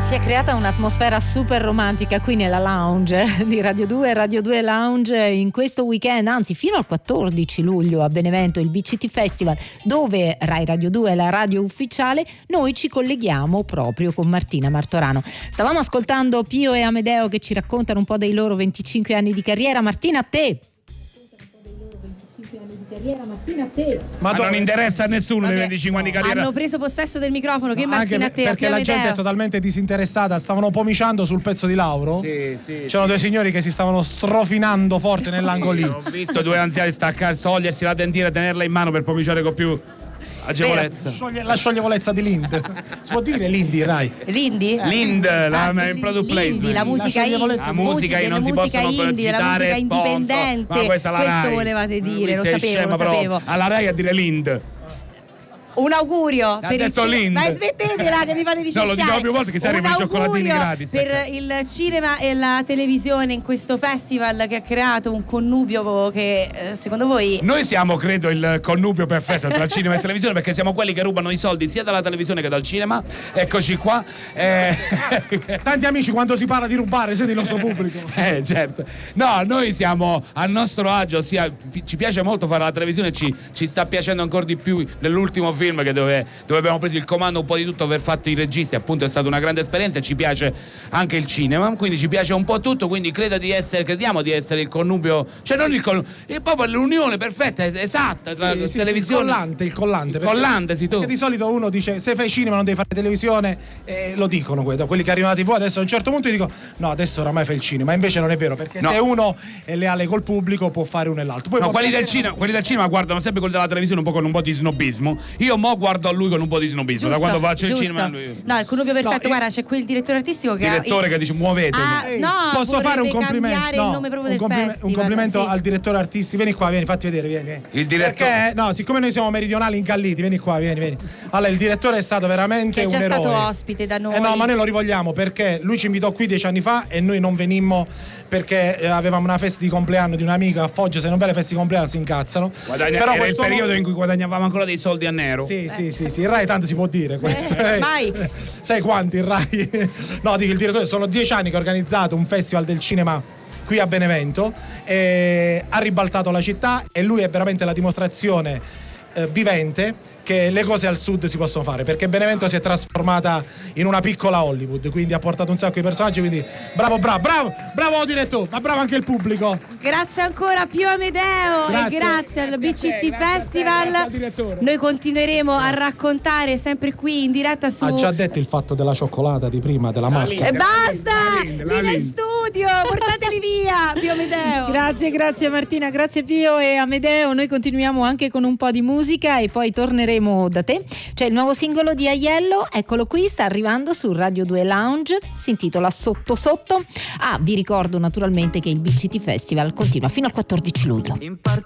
Si è creata un'atmosfera super romantica qui nella lounge di Radio 2, Radio 2 Lounge, in questo weekend, anzi fino al 14 luglio a Benevento, il BCT Festival, dove Rai Radio 2 è la radio ufficiale. Noi ci colleghiamo proprio con Martina Martorano. Stavamo ascoltando Pio e Amedeo che ci raccontano un po' dei loro 25 anni di carriera. Martina, a te! Martina, a te. Ma non interessa a nessuno dei 25 anni di carriera. Hanno preso possesso del microfono. Che Martina, a te? Perché la gente è totalmente disinteressata. Stavano pomiciando sul pezzo di Lauro. C'erano due signori che si stavano strofinando forte nell'angolino. Ho visto due anziani togliersi la dentiera e tenerla in mano per pomiciare con più agevolezza. La scioglievolezza di Lind. Si può dire Lindy, Rai? Lindy? Lind, la product placement. La musica indie. La musica non si possono indie, la musica indipendente. Ma questa è la questo Rai. volevate dire, lo sapevo. Alla Rai a dire Lind. Un augurio ha per detto il Lind. Ma smettetela che mi fate licenziare. No, lo diciamo più volte che si arrivano i cioccolatini gratis per il cinema e la televisione in questo festival che ha creato un connubio che secondo voi... Noi siamo, credo, il connubio perfetto tra cinema e televisione, perché siamo quelli che rubano i soldi sia dalla televisione che dal cinema. Eccoci qua. Tanti amici quando si parla di rubare siete il nostro pubblico. Certo. No, noi siamo a nostro agio, ci piace molto fare la televisione, ci sta piacendo ancora di più nell'ultimo film che dove abbiamo preso il comando un po' di tutto, aver fatto i registi, appunto è stata una grande esperienza. Ci piace anche il cinema, quindi ci piace un po' tutto, quindi crediamo di essere il connubio, cioè non il connubio, è proprio l'unione perfetta, esatta tra televisione. Il collante. Sì, tu. Perché di solito uno dice se fai cinema non devi fare televisione, lo dicono quelli che arrivano alla TV adesso a un certo punto, io dico no, adesso oramai fai il cinema, invece non è vero, perché se uno è leale col pubblico può fare uno e l'altro. Poi quelli del cinema guardano sempre quelli della televisione un po' con un po' di snobismo. Io guardo a lui con un po' di snobismo, da quando faccio il cinema lui... No, il connubio perfetto, guarda, c'è quel direttore artistico che che dice muovetevi. Posso fare un complimento? Il nome proprio del festival, un complimento al direttore artistico. Vieni qua, fatti vedere, vieni. Il direttore. Perché siccome noi siamo meridionali incalliti, vieni qua, vieni. Allora, il direttore è stato veramente un eroe. È già stato ospite da noi. No, ma noi lo rivogliamo perché lui ci invitò qui 10 anni fa e noi non venimmo perché avevamo una festa di compleanno di un amico a Foggia. Se non vai alle feste di compleanno si incazzano. Però era il periodo in cui guadagnavamo ancora dei soldi a nero. Sì, il Rai tanto si può dire questo. Mai. Sai quanti il Rai? No, dico il direttore, sono 10 anni che ha organizzato un festival del cinema qui a Benevento, ha ribaltato la città e lui è veramente la dimostrazione vivente che le cose al sud si possono fare, perché Benevento si è trasformata in una piccola Hollywood, quindi ha portato un sacco di personaggi, quindi bravo direttore, ma bravo anche il pubblico. Grazie ancora Pio Amedeo e grazie al BCT Festival. Noi continueremo a raccontare sempre qui in diretta su... Ha già detto il fatto della cioccolata di prima, della marca. E basta! Vieni in studio, portateli via Pio Amedeo. Grazie Martina, grazie Pio e Amedeo. Noi continuiamo anche con un po' di musica e poi torneremo da te. C'è il nuovo singolo di Aiello, eccolo qui, sta arrivando su Radio 2 Lounge, si intitola Sotto. Vi ricordo naturalmente che il BCT Festival continua fino al 14 luglio.